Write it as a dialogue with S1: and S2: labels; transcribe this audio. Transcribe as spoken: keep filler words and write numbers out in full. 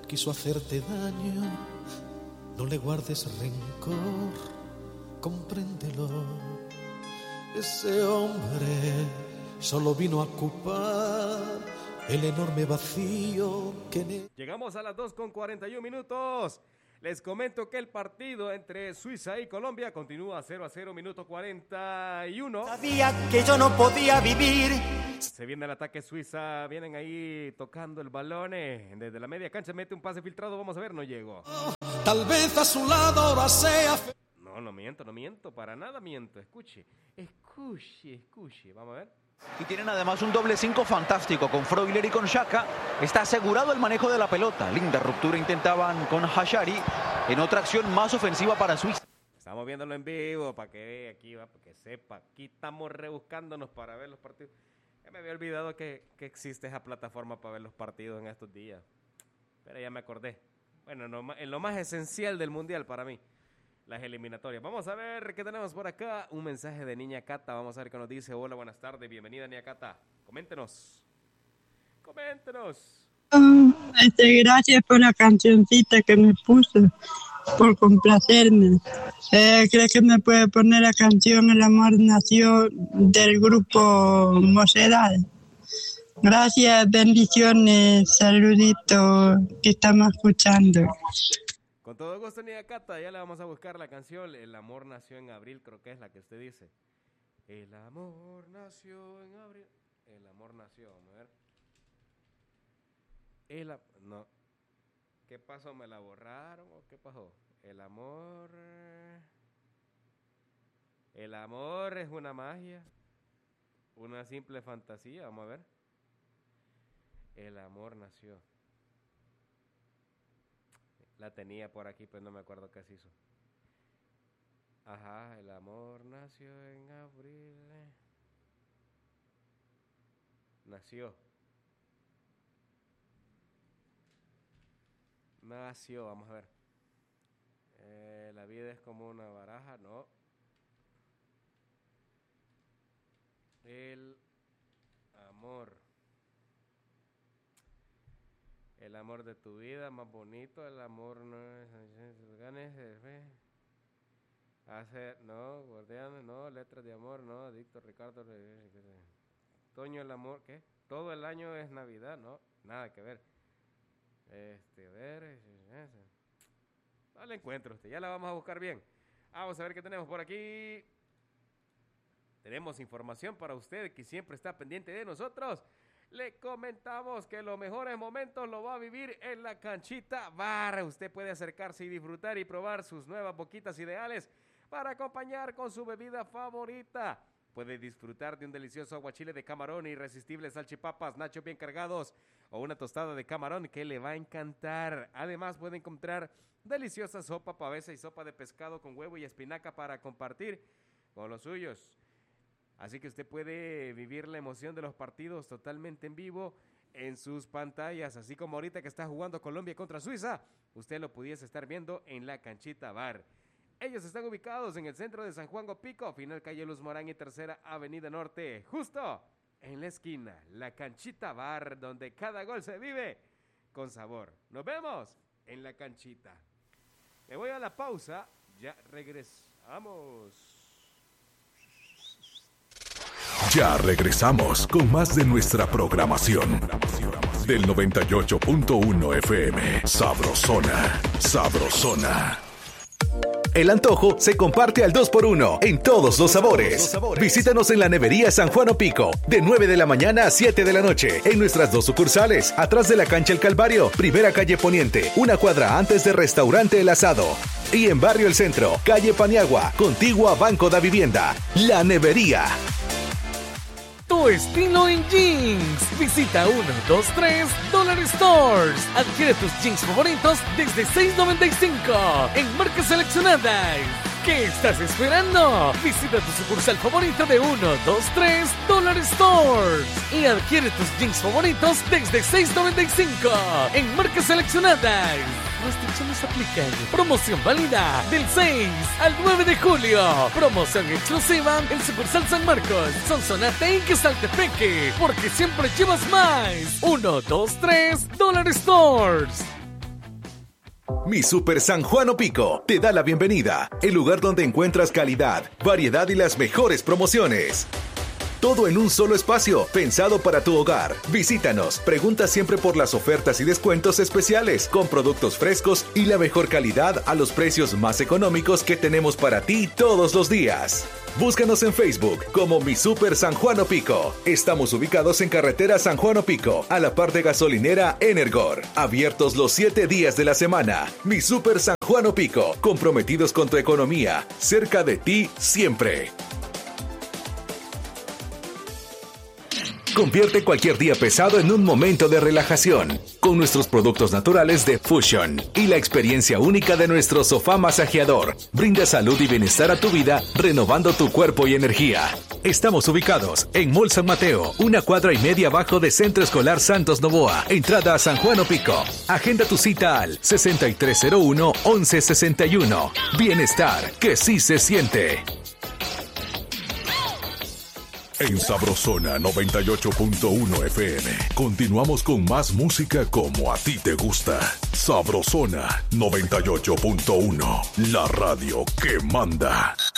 S1: quiso hacerte daño, no le guardes rencor, compréndelo. Ese hombre solo vino a ocupar el enorme vacío que... Ne-
S2: Llegamos a las dos con cuarenta y un minutos. Les comento que el partido entre Suiza y Colombia continúa cero a cero, minuto cuarenta y uno.
S3: Sabía que yo no podía vivir.
S2: Se viene el ataque Suiza, vienen ahí tocando el balón. eh, Desde la media cancha mete un pase filtrado, vamos a ver, no llegó.
S1: Tal vez a su lado ahora sea...
S2: No, no miento, no miento, para nada miento. Escuche, escuche, escuche, vamos a ver.
S4: Y tienen además un doble cinco fantástico con Freuler y con Xhaka. Está asegurado el manejo de la pelota. Linda ruptura intentaban con Hashari en otra acción más ofensiva para Suiza.
S2: Estamos viéndolo en vivo para que vea aquí, va, para que sepa. Aquí estamos rebuscándonos para ver los partidos. Ya me había olvidado que, que existe esa plataforma para ver los partidos en estos días. Pero ya me acordé. Bueno, no, en lo más esencial del Mundial para mí. Las eliminatorias. Vamos a ver qué tenemos por acá. Un mensaje de Niña Cata. Vamos a ver qué nos dice. Hola, buenas tardes. Bienvenida, Niña Cata. Coméntenos. Coméntenos.
S5: Oh, este, gracias por la cancioncita que me puso, por complacerme. Eh, ¿Crees que me puede poner la canción El amor nació del grupo Mocedad? Gracias, bendiciones, saluditos que estamos escuchando.
S2: Con todo gusto, Niña Cata, ya le vamos a buscar la canción. El amor nació en abril, creo que es la que usted dice. El amor nació en abril. El amor nació, vamos a ver. El, no. ¿Qué pasó? ¿Me la borraron o qué pasó? El amor... El amor es una magia. Una simple fantasía, vamos a ver. El amor nació. La tenía por aquí, pero no me acuerdo qué se hizo. Ajá, el amor nació en abril. Nació. Nació, vamos a ver. Eh, la vida es como una baraja, no. El amor. El amor de tu vida, más bonito, el amor no es... Ganes, hacer, no, guardianes, no, letras de amor, no, Adicto, Ricardo, Toño, el amor, ¿qué? Todo el año es Navidad, no, nada que ver. Este, a ver, no la encuentro usted, ya la vamos a buscar bien. Vamos a ver qué tenemos por aquí. Tenemos información para usted que siempre está pendiente de nosotros. Le comentamos que los mejores momentos lo va a vivir en la Canchita Bar. Usted puede acercarse y disfrutar y probar sus nuevas boquitas ideales para acompañar con su bebida favorita. Puede disfrutar de un delicioso aguachile de camarón, irresistibles salchipapas, nachos bien cargados o una tostada de camarón que le va a encantar. Además puede encontrar deliciosa sopa pavesa y sopa de pescado con huevo y espinaca para compartir con los suyos. Así que usted puede vivir la emoción de los partidos totalmente en vivo en sus pantallas, así como ahorita que está jugando Colombia contra Suiza, usted lo pudiese estar viendo en la Canchita Bar. Ellos están ubicados en el centro de San Juan Gopico, final calle Luz Morán y tercera avenida Norte, justo en la esquina, la Canchita Bar, donde cada gol se vive con sabor. Nos vemos en la canchita. Me voy a la pausa, ya regresamos.
S6: Ya regresamos con más de nuestra programación del noventa y ocho punto uno F M. Sabrosona, sabrosona.
S7: El antojo se comparte al dos por uno en todos los sabores. Visítanos en la Nevería San Juan Opico, de nueve de la mañana a siete de la noche, en nuestras dos sucursales, atrás de la cancha El Calvario, primera calle Poniente, una cuadra antes de Restaurante El Asado. Y en Barrio El Centro, calle Paniagua, contigua a Banco da Vivienda. La Nevería.
S8: Tu estilo en jeans. Visita uno dos tres Dollar Stores. Adquiere tus jeans favoritos desde seis noventa y cinco en marcas seleccionadas. ¿Qué estás esperando? Visita tu sucursal favorito de uno dos tres Dollar Stores y adquiere tus jeans favoritos desde seis noventa y cinco en marcas seleccionadas. Restricciones aplican. Promoción válida del seis al nueve de julio. Promoción exclusiva en sucursal San Marcos, Sonsonate y Quesaltepeque. Porque siempre llevas más. uno dos tres Dollar Stores.
S7: Mi Super San Juan Opico te da la bienvenida, el lugar donde encuentras calidad, variedad y las mejores promociones. Todo en un solo espacio, pensado para tu hogar. Visítanos, pregunta siempre por las ofertas y descuentos especiales, con productos frescos y la mejor calidad a los precios más económicos que tenemos para ti todos los días. Búscanos en Facebook como Mi Super San Juan Opico. Estamos ubicados en carretera San Juan Opico, a la par de gasolinera Energor. Abiertos los siete días de la semana. Mi Super San Juan Opico, comprometidos con tu economía, cerca de ti siempre. Convierte cualquier día pesado en un momento de relajación con nuestros productos naturales de Fusion y la experiencia única de nuestro sofá masajeador. Brinda salud y bienestar a tu vida, renovando tu cuerpo y energía. Estamos ubicados en Mall San Mateo, una cuadra y media abajo de Centro Escolar Santos Novoa, entrada a San Juan Opico. Agenda tu cita al sesenta y tres cero uno, once sesenta y uno. Bienestar que sí se siente.
S6: En Sabrosona noventa y ocho punto uno F M. Continuamos con más música como a ti te gusta. Sabrosona noventa y ocho punto uno. La radio que manda.